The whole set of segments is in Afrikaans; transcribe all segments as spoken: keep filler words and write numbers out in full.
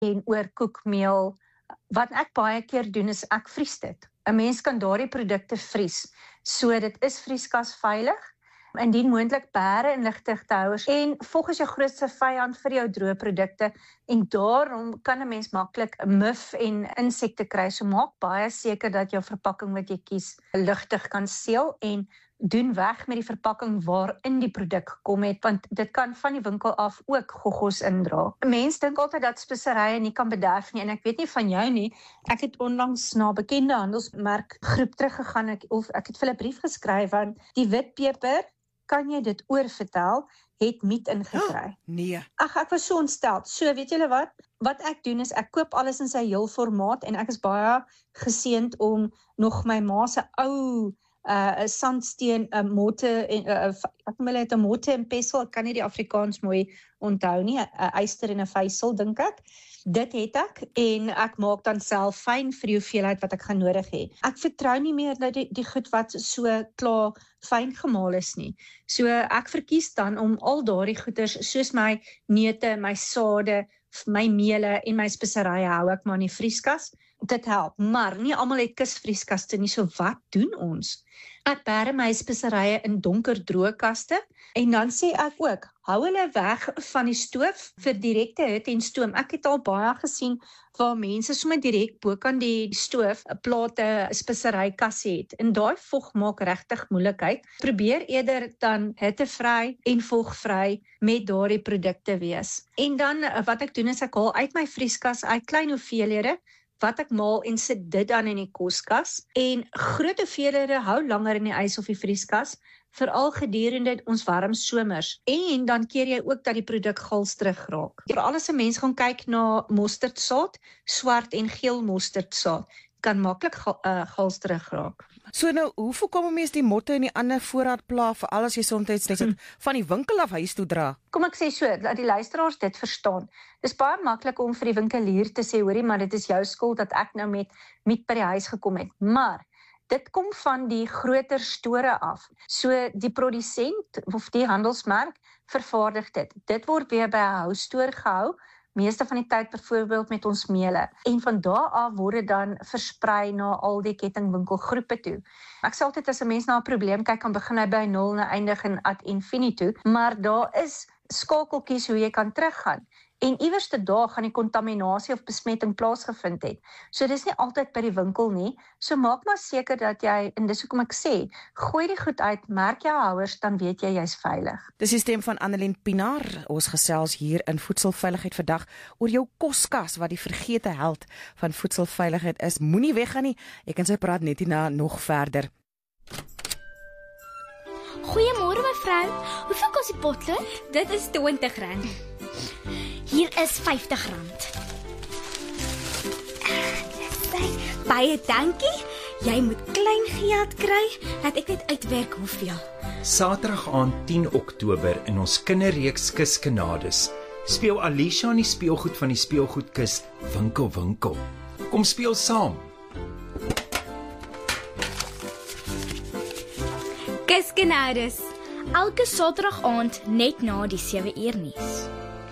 en oor koekmeel. Wat ek baie keer doen is ek vries dit. 'n Mens kan daardie produkte vries. So dit is vrieskas veilig. Indien moontlik bære en ligtegtehouers en volgens jou grootste vyand vir jou droë produkte en daarom kan 'n mens maklik mif en insekte kry. So maak baie seker dat jou verpakking wat jy kies lugtig kan seël en doen weg met die verpakking waarin die produk gekom het, want dit kan van die winkel af ook goggos indra. Mense dink altyd dat speserye nie kan bederf nie en ek weet nie van jou nie. Ek het onlangs na 'n bekende handelsmerk groep teruggegaan ek, of ek het vir hulle 'n brief geskryf want die witpeper, kan jy dit oorvertel, het miet ingekry. Oh, nee. Ag, ek was so ontsteld. So, weet julle wat? Wat ek doen is, ek koop alles in sy heel formaat en ek is baie geseënd om nog my ma se ou uh, sandsteen, uh, motte, en, uh, ek noem hulle het 'n motte en pesel, ek kan nie die Afrikaans mooi onthou nie, 'n yster en 'n vysel, dink ek. Dit het ek en ek maak dan self fyn vir die hoeveelheid wat ek gaan nodig hê. Ek vertrou nie meer dat die, die goed wat so klaar fyn gemaal is nie. So ek verkies dan om al daardie goeders soos my neute, my sade, my meele en my speserye hou ek maar in die vrieskas. Dit help, maar nie almal het kusvrieskaste nie, so wat doen ons? Ek bære my speserye in donker droë kaste en dan sê ek ook, hou hulle weg van die stoof vir direkte hitte en stoom. Ek het al baie gesien waar mense sommer direk bo kan die stoof 'n plate speserykassie het. En daai vog maak regtig moeilikheid. Probeer eerder dan hittevry en vogvry met daardie produkte wees. En dan wat ek doen is ek haal uit my vrieskas uit klein hoeveelhede wat ek maal en sit dit dan in die koskas. En groot hoeveelhede hou langer in die ys of die vrieskas, veral gedurende ons warm somers. En dan keer jy ook dat die produk galsterig raak. Veral as 'n mens gaan kyk na mosterdsaad, swart en geel mosterdsaad, kan maklik uh, galsterig raak. So nou, hoe voorkom mens die motte en die ander voorraadpla, veral as jy soms net hm. van die winkel af huis toe dra? Kom ek sê so, dat die luisteraars dit verstaan. Dis baie maklik om vir die winkelier te sê, hoorie, maar dit is jou skuld dat ek nou met miet by die huis gekom het. Maar dit kom van die groter store af. So die produsent of die handelsmerk vervaardig dit. Dit word weer by 'n houstoor gehou, meeste van die tyd byvoorbeeld met ons meele. En van daar af word dit dan versprei na al die kettingwinkelgroepe toe. Ek sê altyd as 'n mens na 'n probleem kyk, kan begin hy by nul en eindig in ad infinitum, maar daar is skakeltjies hoe jy kan teruggaan. En iewers te daar gaan die kontaminasie of besmetting plaasgevind het. So dis nie altyd by die winkel nie. So maak maar seker dat jy, en dis hoekom ek sê, gooi die goed uit, merk jou houers, dan weet jy jy's veilig. Dis die stem van Annelien Pinaar. Ons gesels hier in Voedselveiligheid vandag oor jou koskas wat die vergete held van voedselveiligheid is. Moenie weggaan nie. Ek kan sy praat net hierna nog verder. Goeiemôre mevrou. Hoeveel kos die potlood? Dit is twintig rand. Hier is vyftig rand. Baie dankie. Jy moet klein geld kry, laat ek net uitwerk hoeveel. Saterdag aand tien Oktober in ons kinderreeks Kuskenades speel Alicia in die speelgoed van die speelgoedkus Winkel Winkel. Kom speel saam. Kuskenades. Elke Saterdag aand net na die sewe uur nuus.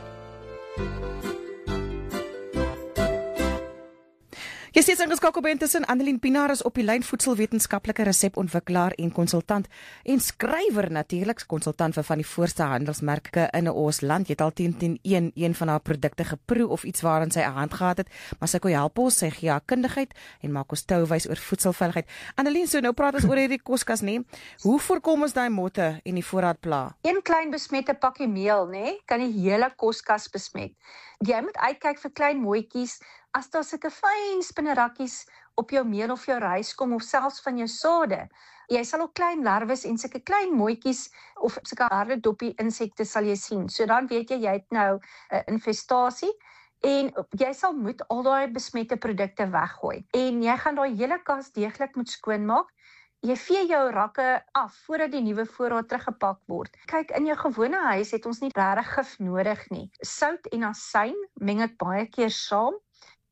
Jy steeds ingeskakel by intussen. Annelien Pinaar is op die lyn, voedselwetenskaplike resepontwikkelaar en konsultant en skrywer natuurlik, konsultant vir van die voorste handelsmerke in ons land. Jy het al tien teen een een van haar produkte geproe of iets waarin sy 'n hand gehad het, maar sy kon help ons, sy gee haar kundigheid en maak ons touwys oor voedselveiligheid. Annelien, so nou praat ons oor hierdie koskas, nê? Hoe voorkom ons daai motte en die voorraadpla? Een klein besmette pakkie meel, nê, kan die hele koskas besmet. Jy moet uitkyk vir klein mooitjies. As daar sulke fyn spinnerakkies op jou meel of jou rys kom, of selfs van jou sade, jy sal ook klein larwes en sulke klein mooitjies of sulke harde doppie insekte sal jy sien. So dan weet jy, jy het nou 'n uh, infestasie en jy sal moet al daai besmette produkte weggooi. En jy gaan daai hele kas deeglik moet skoonmaak. Jy vee jou rakke af voordat die nuwe voorraad teruggepak word. Kyk, in jou gewone huis het ons nie regtig gif nodig nie. Sout en asyn meng dit baie keer saam.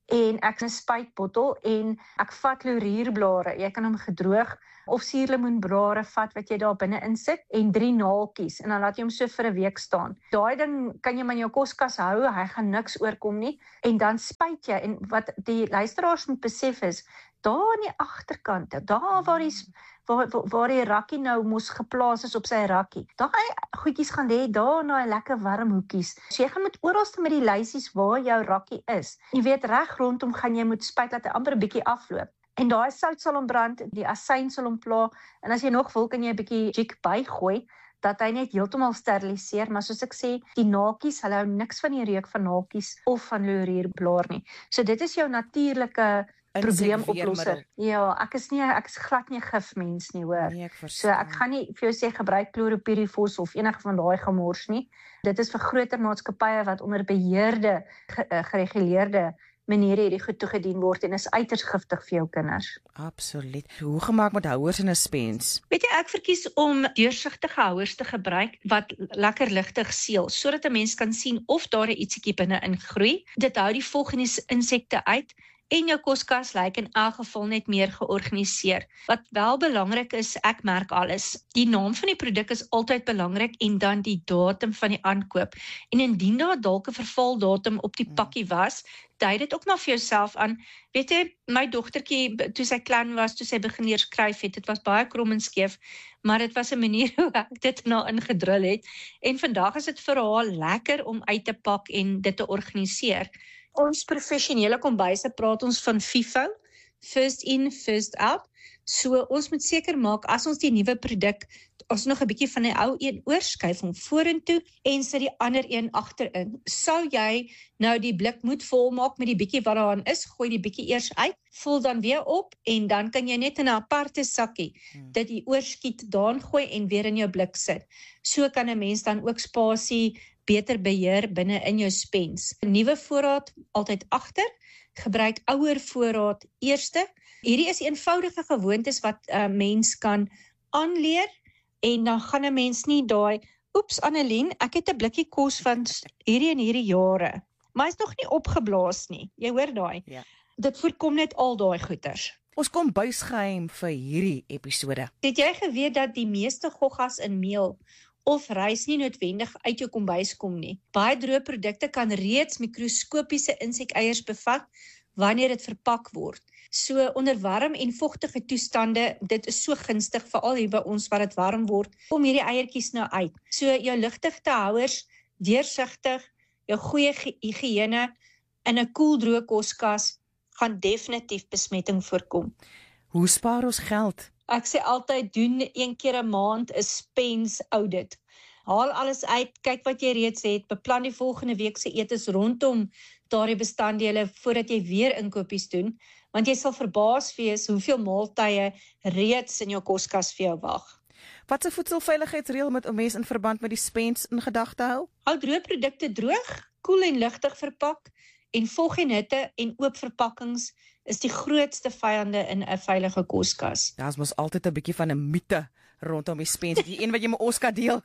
en ek 'n spuitbottel en ek vat laurierblare. Jy kan hom gedroog of suurlemoenblare vat wat jy daar binne insit en drie naaltjies en dan laat jy hom so vir 'n week staan. Daai ding kan jy maar in jou koskas hou, hy gaan niks oorkom nie en dan spuit jy en wat die luisteraars moet besef is, daar aan die agterkant, daar waar die waar, waar die rakkie nou moes geplaas is op sy rakkie. Daai goedjies gaan lê daar na 'n lekker warm hoekies. So jy gaan met oralste met die lysies waar jou rakkie is. Jy weet reg rondom gaan jy moet spuit dat hy amper 'n bietjie afloop. En daai sout sal hom brand, die asyn sal hom pla en as jy nog wil kan jy 'n bietjie jik bygooi dat hy net heeltemal steriliseer, maar soos ek sê, die naaltjies, hulle hou niks van die reuk van naaltjies of van laurierblaar nie. So dit is jou natuurlike probleemoplosser. Ja, ek is nie ek is glad nie 'n gifmens nie, hoor. Nee, ek so ek gaan nie vir jou sê gebruik chlorpyrifos of enige van daai gemors nie. Dit is vir groter maatskappye wat onder beheerde, ge, gereguleerde maniere hierdie goed toegedien word en is uiters giftig vir jou kinders. Absoluut. Hoe gemaak met houers en 'n spens? Weet jy, ek verkies om deursigtige houers te gebruik wat lekker ligtig seël, sodat 'n mens kan sien of daar 'n ietsiekie binne ingroei. Dit hou die volgende insekte uit. En jou koskas lyk in elk geval net meer georganiseer. Wat wel belangrik is, ek merk alles. Die naam van die produk is altyd belangrik en dan die datum van die aankoop. En indien daar dalk 'n vervaldatum op die pakkie was, dui dit ook maar vir jouself aan. Weet jy, my dogtertjie, toe sy klein was, toe sy begin leer skryf het, dit was baie krom en skeef, maar dit was 'n manier hoe ek dit na ingedrul het. En vandag is dit vir haar lekker om uit te pak en dit te organiseer. Ons professionele kombuise praat ons van FIFO, first in, first out. So ons moet seker maak, as ons die nuwe produk, ons nog 'n bietjie van die ou een oorskuif hom vorentoe en sit die ander een agterin. Sou jy nou die blik moet volmaak met die bietjie wat daarin is, gooi die bietjie eers uit, vul dan weer op en dan kan jy net in 'n aparte sakkie hmm. dit die oorskiet daarin gooi en weer in jou blik sit. So kan 'n mens dan ook spasie beter beheer binne in jou spens. Nuwe voorraad altyd agter, gebruik ouer voorraad eerste. Hierdie is eenvoudige gewoontes wat 'n uh, mens kan aanleer en dan gaan 'n mens nie daai, oeps Annelien, ek het 'n blikkie kos van hierdie en hierdie jare, maar hy's nog nie opgeblaas nie. Jy hoor daai? Ja. Dit voorkom net al daai goeters. Ons kom buisgeheim vir hierdie episode. Het jy geweet dat die meeste goggas in meel of rys nie noodwendig uit jou kombuis kom nie? Baie droë produkte kan reeds mikroskopiese insekeiers bevat wanneer dit verpak word. So onder warm en vochtige toestande, dit is so gunstig veral hier by ons wat dit warm word, kom hierdie eiertjies nou uit. So jou ligtigte houers, deursigtig, jou goeie higiëne in 'n koel droë koskas gaan definitief besmetting voorkom. Hoe spaar ons geld? Ek sê altyd doen een keer 'n maand 'n spens audit. Haal alles uit, kyk wat jy reeds het, beplan die volgende week se etes rondom daardie bestanddele voordat jy weer inkopies doen, want jy sal verbaas wees hoeveel maaltye reeds in jou koskas vir jou wag. Wat 'n voedselveiligheidsreël moet 'n mens in verband met die spens in gedagte hou? Hou droë produkte droog, koel en ligtig verpak en volg geen hitte en oop verpakkings is die grootste vyande in 'n veilige koskas. Daar's mos altyd 'n bietjie van 'n mite rondom die spens, die een wat jy met Oscar deel.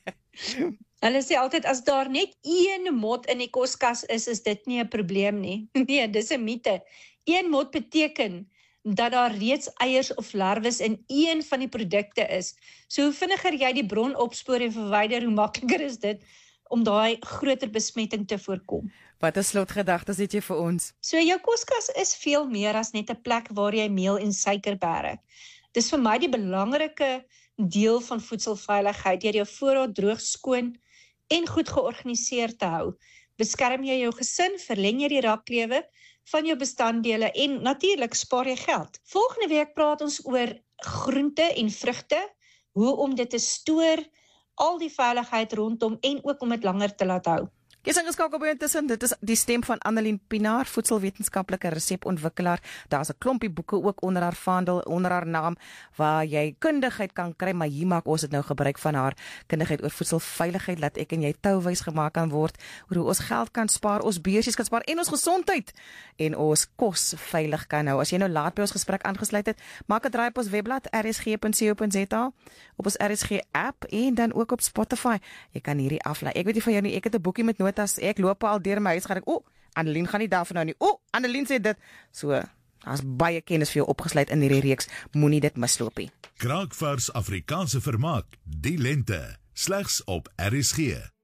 Hulle sê altyd as daar net een mot in die koskas is, is dit nie 'n probleem nie. Nee, dis 'n mite. Een mot beteken dat daar reeds eiers of larwes in een van die produkte is. So hoe vinniger jy die bron opspoor en verwyder, hoe makliker is dit om daai groter besmetting te voorkom. Wat 'n slotgedagtes het jy vir ons? So jou koskas is veel meer as net 'n plek waar jy meel en suiker bære. Dis vir my die belangrike deel van voedselveiligheid, deur jou voorraad droog, skoon en goed georganiseer te hou. Beskerm jy jou gesin, verleng jy die raklewe van jou bestanddele en natuurlik spaar jy geld. Volgende week praat ons oor groente en vrugte, hoe om dit te stoor, al die veiligheid rondom en ook om dit langer te laat hou. Jy is ingeskakel by intussen, dit is die stem van Annelien Pinaar, voedselwetenskaplike resepontwikkelaar. Daar's 'n klompie boeke ook onder haar vaandel, onder haar naam, waar jy kundigheid kan kry, maar hier maak ons dit nou gebruik van haar kundigheid oor voedselveiligheid, laat ek en jy touwys gemaak kan word, oor hoe ons geld kan spaar, ons beursies kan spaar, en ons gesondheid, en ons kos veilig kan hou. As jy nou laat by ons gesprek aangesluit het, maak 'n draai op ons webblad, r s g punt co punt z a, op ons R S G app, en dan ook op Spotify. Jy kan hierdie aflaai. Ek weet nie van jou nie, ek het 'n boekie met as ek loop al deur my huis, gaan ek, o, oh, Annelien gaan nie daarvan nou nie. O, Annelien sê dit. So, daar's baie kennis vir jou opgesluit in hierdie reeks. Moenie dit misloop nie. Kraakvars Afrikaanse vermaak, die lente, slegs op R S G.